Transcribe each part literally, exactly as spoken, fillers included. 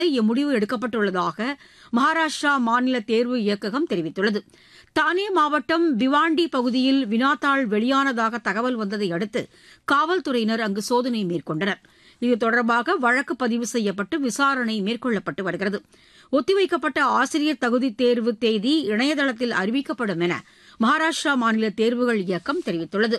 இம்முடிவு எடுக்கப்பட்டுள்ளதாக மகாராஷ்டிரா மாநில தேர்வு இயக்ககம் தெரிவித்துள்ளது. தானே மாவட்டம் பிவாண்டி பகுதியில் வினாத்தாள் வெளியானதாக தகவல் வந்ததை அடுத்து காவல்துறையினர் அங்கு சோதனை மேற்கொண்டனர். இது தொடர்பாக வழக்கு பதிவு செய்யப்பட்டு விசாரணை மேற்கொள்ளப்பட்டு வருகிறது. ஒத்திவைக்கப்பட்ட ஆசிரியர் தகுதித் தேர்வு தேதி இணையதளத்தில் அறிவிக்கப்படும் என மகாராஷ்டிரா மாநில தேர்வுகள் இயக்கம் தெரிவித்துள்ளது.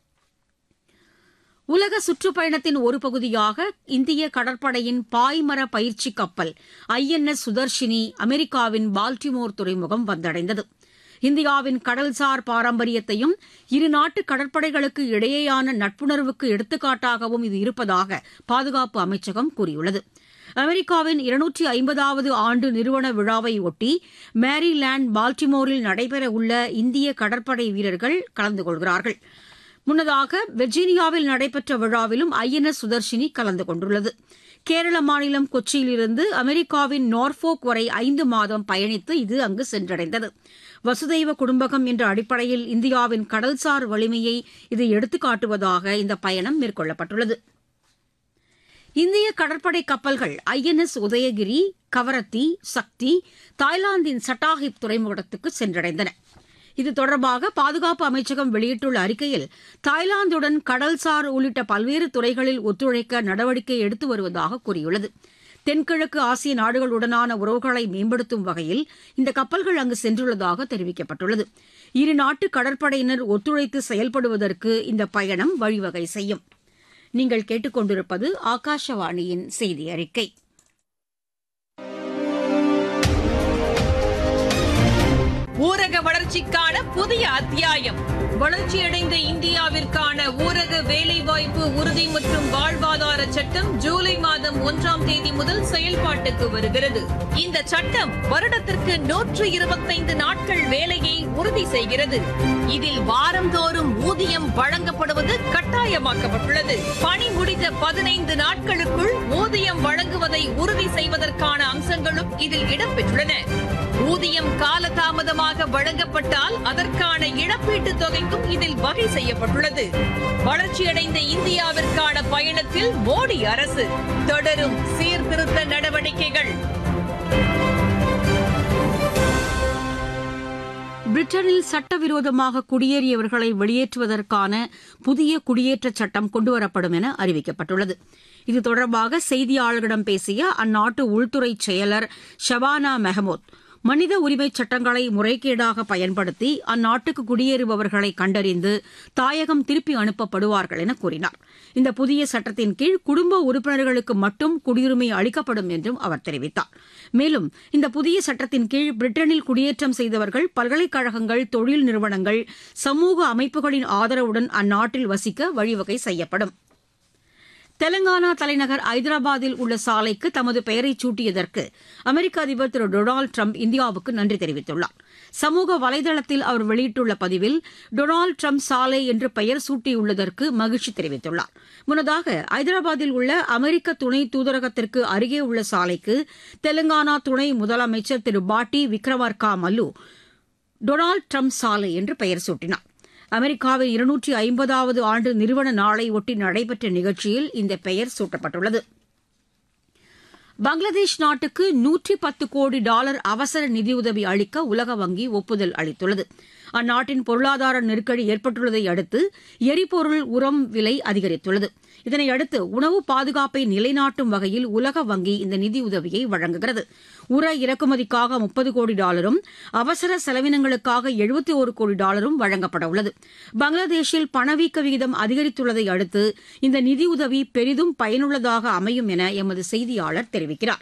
உலக சுற்றுப்பயணத்தின் ஒரு பகுதியாக இந்திய கடற்படையின் பாய்மர பயிற்சி கப்பல் ஐ என் எஸ் சுதர்ஷினி அமெரிக்காவின் பால்டிமோர் துறைமுகம் வந்தடைந்தது. இந்தியாவின் கடல்சார் பாரம்பரியத்தையும் இருநாட்டு கடற்படைகளுக்கு இடையேயான நட்புணர்வுக்கு எடுத்துக்காட்டாகவும் இது இருப்பதாக பாதுகாப்பு அமைச்சகம் கூறியுள்ளது. அமெரிக்காவின் இருநூற்றி ஐம்பதாவது ஆண்டு நிறுவன விழாவை ஒட்டி மேரிலாந்து பால்டிமோரில் நடைபெறவுள்ள இந்திய கடற்படை வீரர்கள் கலந்து கொள்கிறார்கள். முன்னதாக வெர்ஜீனியாவில் நடைபெற்ற விழாவிலும் ஐ என் எஸ் சுதர்ஷினி கலந்து கொண்டுள்ளது. கேரள மாநிலம் கொச்சியிலிருந்து அமெரிக்காவின் நார்ஃபோக் வரை ஐந்து மாதம் பயணித்து இது அங்கு சென்றடைந்தது. வசுதைவ குடும்பகம் என்ற அடிப்படையில் இந்தியாவின் கடல்சார் வலிமையை இது எடுத்துக்காட்டுவதாக இந்த பயணம் மேற்கொள்ளப்பட்டுள்ளது. இந்திய கடற்படை கப்பல்கள் ஐ என் எஸ் உதயகிரி, கவரத்தி, சக்தி தாய்லாந்தின் சட்டாஹிப் துறைமுகத்துக்கு சென்றடைந்தன. இது தொடர்பாக பாதுகாப்பு அமைச்சகம் வெளியிட்டுள்ள அறிக்கையில் தாய்லாந்துடன் கடல்சார் உள்ளிட்ட பல்வேறு துறைகளில் ஒத்துழைக்க நடவடிக்கை எடுத்து வருவதாக கூறியுள்ளது. தென்கிழக்கு ஆசிய நாடுகளுடனான உறவுகளை மேம்படுத்தும் வகையில் இந்த கப்பல்கள் அங்கு சென்றுள்ளதாக தெரிவிக்கப்பட்டுள்ளது. இருநாட்டு கடற்படையினர் ஒத்துழைத்து செயல்படுவதற்கு இந்த பயணம் வழிவகை செய்யும். நீங்கள் கேட்டுக்கொண்டிருப்பது ஆகாஷவாணியின் செய்தி அறிக்கை. ஊரக வளர்ச்சிக்கான புதிய அத்தியாயம். வளர்ச்சியடைந்த இந்தியாவிற்கான ஊரக வேலைவாய்ப்பு உறுதி மற்றும் வாழ்வாதார சட்டம் ஜூலை மாதம் ஒன்றாம் தேதி முதல் செயல்பாட்டுக்கு வருகிறது. இந்த சட்டம் வருடத்திற்கு நூற்று இருபத்தைந்து நாட்கள் வேலையை உறுதி செய்கிறது. இதில் வாரந்தோறும் ஊதியம் வழங்கப்படுவது கட்டாயமாக்கப்பட்டுள்ளது. பணி முடிந்த பதினைந்து நாட்களுக்குள் ஊதியம் வழங்குவதை உறுதி செய்வதற்கான அம்சங்களும் இதில் இடம்பெற்றுள்ளன. ஊதியம் காலதாமதமாக வழங்கப்பட்டால் அதற்கான இழப்பீட்டுத் தொகைக்கும் இதில் வகை செய்யப்பட்டுள்ளது. வளர்ச்சியடைந்த இந்தியாவிற்கான பயணத்தில் மோடி அரசு தொடரும் சீர்திருத்த நடவடிக்கைகள். பிரிட்டனில் சட்டவிரோதமாக குடியேறியவர்களை வெளியேற்றுவதற்கான புதிய குடியேற்றச் சட்டம் கொண்டுவரப்படும் என அறிவிக்கப்பட்டுள்ளது. இது தொடர்பாக செய்தியாளர்களிடம் பேசிய அந்நாட்டு உள்துறை செயலர் ஷபானா மெஹமூத், மனித உரிமைச் சட்டங்களை முறைகேடாக பயன்படுத்தி அந்நாட்டுக்கு குடியேறுபவர்களை கண்டறிந்து தாயகம் திருப்பி அனுப்பப்படுவார்கள் என கூறினார். இந்த புதிய சட்டத்தின் கீழ் குடும்ப உறுப்பினர்களுக்கு மட்டும் குடியுரிமை அளிக்கப்படும் என்றும் அவர் தெரிவித்தார். மேலும் இந்த புதிய சட்டத்தின் கீழ் பிரிட்டனில் குடியேற்றம் செய்தவர்கள் பல்கலைக்கழகங்கள், தொழில் நிறுவனங்கள், சமூக அமைப்புகளின் ஆதரவுடன் அந்நாட்டில் வசிக்க வழிவகை செய்யப்படும். தெலங்கானா தலைநகர் ஐதராபாத்தில் உள்ள சாலைக்கு தமது பெயரை சூட்டியதற்கு அமெரிக்க அதிபர் திரு டொனால்டு டிரம்ப் இந்தியாவுக்கு நன்றி தெரிவித்துள்ளார். சமூக வலைதளத்தில் அவர் வெளியிட்டுள்ள பதிவில் டொனால்டு டிரம்ப் சாலை என்று பெயர் சூட்டியுள்ளதற்கு மகிழ்ச்சி தெரிவித்துள்ளார். முன்னதாக ஐதராபாத்தில் உள்ள அமெரிக்க துணை தூதரகத்திற்கு அருகே உள்ள சாலைக்கு தெலங்கானா துணை முதலமைச்சர் திரு பாட்டி விக்ரமார்கா மல்லு டொனால்டு டிரம்ப் சாலை என்று பெயர் சூட்டினார். அமெரிக்காவின் இருநூற்றி ஐம்பதாவது ஆண்டு நிறுவன நாளை ஒட்டி நடைபெற்ற நிகழ்ச்சியில் இந்த பெயர் சூட்டப்பட்டுள்ளது. பங்களாதேஷ் நாட்டுக்கு நூற்றி பத்து கோடி டாலர் அவசர நிதியுதவி அளிக்க உலக வங்கி ஒப்புதல் அளித்துள்ளது. அந்நாட்டின் பொருளாதார நெருக்கடி ஏற்பட்டுள்ளதை அடுத்து எரிபொருள், உரம் விலை அதிகரித்துள்ளது. இதனையடுத்து உணவு பாதுகாப்பை நிலைநாட்டும் வகையில் உலக வங்கி இந்த நிதியுதவியை வழங்குகிறது. உர இறக்குமதிக்காக முப்பது கோடி டாலரும் அவசர செலவினங்களுக்காக எழுபத்தி ஒரு கோடி டாலரும் வழங்கப்பட உள்ளது. பங்களாதேஷில் பணவீக்க விகிதம் அதிகரித்துள்ளதை அடுத்து இந்த நிதியுதவி பெரிதும் பயனுள்ளதாக அமையும் என எமது செய்தியாளர் தெரிவிக்கிறார்.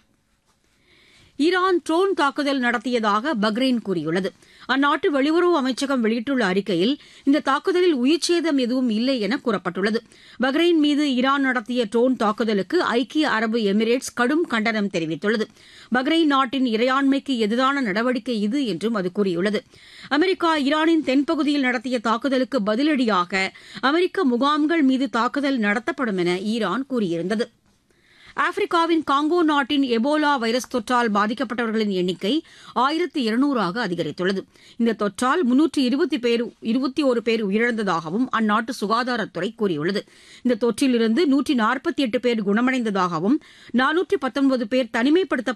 ஈரான் ட்ரோன் தாக்குதல் நடத்தியதாக பஹ்ரைன் கூறியுள்ளது. அந்நாட்டு வெளியுறவு அமைச்சகம் வெளியிட்டுள்ள அறிக்கையில் இந்த தாக்குதலில் உயிர்ச்சேதம் எதுவும் இல்லை என கூறப்பட்டுள்ளது. பஹ்ரைன் மீது ஈரான் நடத்திய ட்ரோன் தாக்குதலுக்கு ஐக்கிய அரபு எமிரேட்ஸ் கடும் கண்டனம் தெரிவித்துள்ளது. பஹ்ரைன் நாட்டின் இறையாண்மைக்கு எதிரான நடவடிக்கை இது என்றும் அது கூறியுள்ளது. அமெரிக்கா ஈரானின் தென்பகுதியில் நடத்திய தாக்குதலுக்கு பதிலடியாக அமெரிக்க முகாம்கள் மீது தாக்குதல் நடத்தப்படும் என ஈரான் கூறியிருந்தது. ஆப்பிரிக்காவின் காங்கோ நாட்டின் எபோலா வைரஸ் தொற்றால் பாதிக்கப்பட்டவர்களின் எண்ணிக்கை ஆயிரத்து இருநூறாக அதிகரித்துள்ளது. இந்த தொற்றால் முன்னூற்று இருபது பேர் இருபத்தி ஒரு பேர் உயிரிழந்ததாகவும் அந்நாட்டு சுகாதாரத்துறை கூறியுள்ளது. இந்த தொற்றிலிருந்து நூற்றி நாற்பத்தி எட்டு பேர் குணமடைந்ததாகவும் நானூற்று பத்தொன்பது பேர் தனிமைப்படுத்த